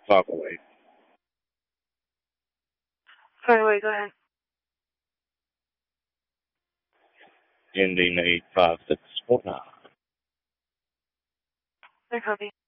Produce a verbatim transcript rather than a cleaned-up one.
Talk away. By the way, go ahead. Ending eight five six four nine. I copy.